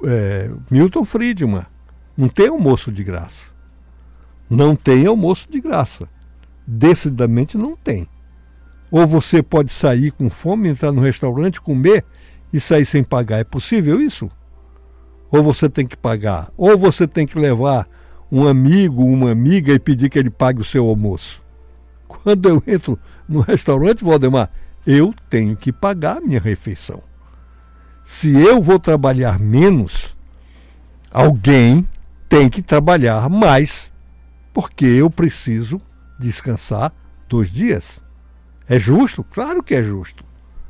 Milton Friedman. Não tem almoço de graça. Não tem almoço de graça. Decididamente não tem. Ou você pode sair com fome, entrar no restaurante, comer e sair sem pagar. É possível isso? Ou você tem que pagar? Ou você tem que levar um amigo, uma amiga e pedir que ele pague o seu almoço? Quando eu entro no restaurante, Valdemar, eu tenho que pagar a minha refeição. Se eu vou trabalhar menos, alguém tem que trabalhar mais, porque eu preciso descansar 2 dias. É justo? Claro que é justo.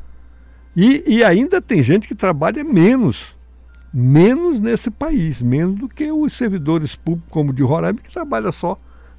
E ainda tem gente que trabalha menos nesse país, menos do que os servidores públicos como o de Roraima, que trabalha só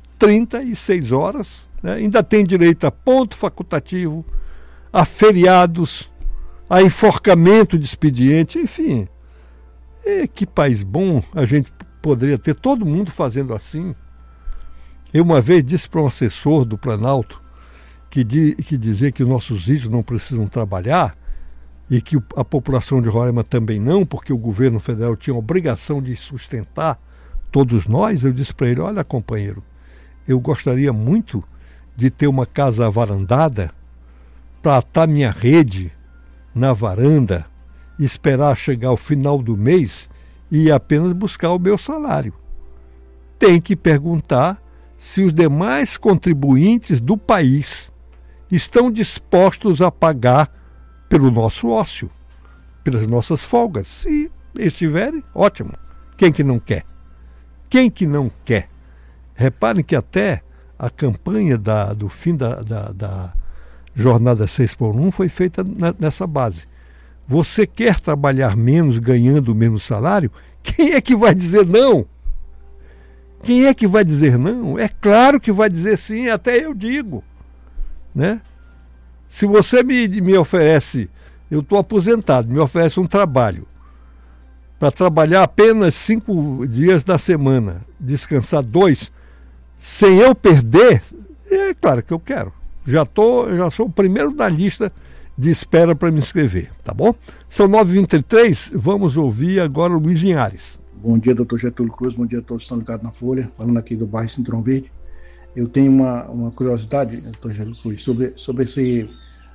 36 horas, né? Ainda tem direito a ponto facultativo, a feriados, a enforcamento de expediente, enfim. Que país bom a gente poderia ter, todo mundo fazendo assim. Eu uma vez disse para um assessor do Planalto que dizia que os nossos índios não precisam trabalhar e que a população de Roraima também não, porque o governo federal tinha a obrigação de sustentar todos nós. Eu disse para ele, olha, companheiro, eu gostaria muito de ter uma casa avarandada para atar minha rede na varanda, esperar chegar o final do mês e apenas buscar o meu salário. Tem que perguntar se os demais contribuintes do país estão dispostos a pagar pelo nosso ócio, pelas nossas folgas. Se estiverem, ótimo. Quem que não quer? Quem que não quer? Reparem que até a campanha do fim da jornada 6x1 foi feita nessa base. Você quer trabalhar menos ganhando o mesmo salário? Quem é que vai dizer não? Quem é que vai dizer não? É claro que vai dizer sim, até eu digo, né? Se você me oferece, eu estou aposentado, me oferece um trabalho para trabalhar apenas 5 dias da semana, descansar 2, sem eu perder, é claro que eu quero. Já sou o primeiro da lista de espera para me inscrever, tá bom? São 9h23, vamos ouvir agora o Luiz Linhares. Bom dia, doutor Getúlio Cruz, bom dia a todos que estão ligados na Folha, falando aqui do bairro Cinturão Verde. Eu tenho uma curiosidade, doutor Getúlio Cruz, sobre esse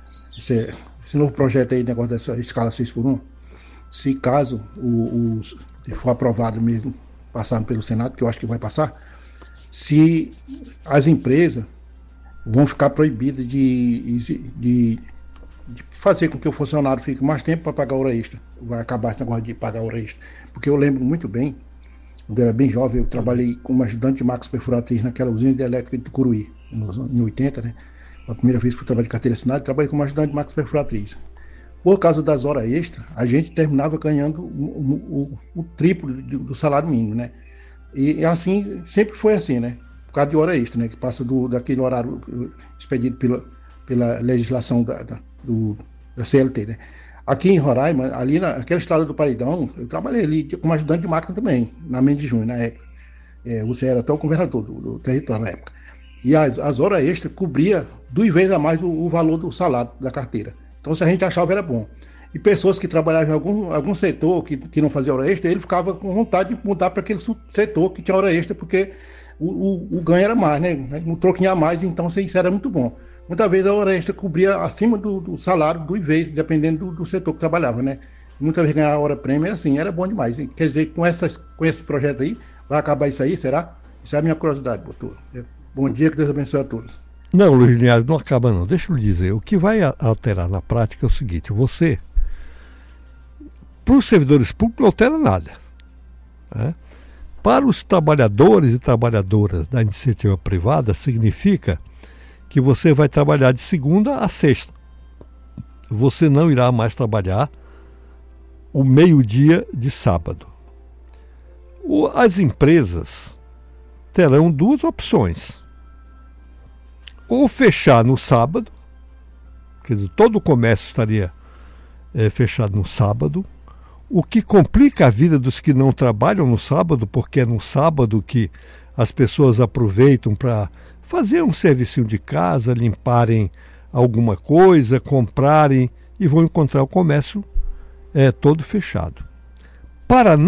novo projeto aí, negócio dessa escala 6x1, se caso for aprovado mesmo, passar pelo Senado, que eu acho que vai passar, se as empresas vão ficar proibidas de fazer com que o funcionário fique mais tempo para pagar hora extra. Vai acabar esse negócio de pagar hora extra. Porque eu lembro muito bem, quando eu era bem jovem, eu trabalhei como ajudante de máquinas perfuratriz naquela usina de elétrica de Curuí, em 80, né? A primeira vez que eu trabalhei de carteira assinada, trabalhei como ajudante de máquinas perfuratriz. Por causa das horas extras, a gente terminava ganhando o triplo do salário mínimo, né? E assim, sempre foi assim, né? Por causa de hora extra, né? Que passa daquele horário expedido pela legislação da CLT, né? Aqui em Roraima, ali naquela estrada do Paredão, eu trabalhei ali como ajudante de máquina também, na Mendes de Junho, na época. Você era até o governador do território na época. E as horas extras cobria 2 vezes a mais o valor do salário da carteira. Então, se a gente achava, era bom. E pessoas que trabalhavam em algum setor que não fazia hora extra, ele ficava com vontade de mudar para aquele setor que tinha hora extra, porque o ganho era mais, né? Um troquinho a mais, então isso era muito bom. Muitas vezes a hora extra cobria acima do salário 2 vezes, dependendo do setor que trabalhava, né? Muitas vezes ganhar a hora prêmio, assim, era bom demais. Quer dizer, com esse projeto aí, vai acabar isso aí, será? Isso é a minha curiosidade, doutor. Bom dia, que Deus abençoe a todos. Não, Luiz Linhares, não acaba não. Deixa eu lhe dizer, o que vai alterar na prática é o seguinte, para os servidores públicos não altera nada, né? Para os trabalhadores e trabalhadoras da iniciativa privada, significa que você vai trabalhar de segunda a sexta. Você não irá mais trabalhar o meio-dia de sábado. As empresas terão 2 opções. Ou fechar no sábado, quer dizer, todo o comércio estaria fechado no sábado, o que complica a vida dos que não trabalham no sábado, porque é no sábado que as pessoas aproveitam para fazer um serviço de casa, limparem alguma coisa, comprarem e vão encontrar o comércio todo fechado. Para